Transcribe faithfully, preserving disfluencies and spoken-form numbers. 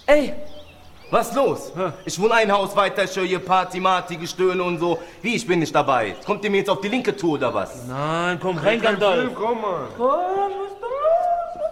Ey, was los? Ich wohne ein Haus weiter, ich höre hier Party, Marty, Gestöhne und so. Wie, ich bin nicht dabei. Kommt ihr mir jetzt auf die linke Tour oder was? Nein, komm rein, Gandalf. Komm mal. Komm.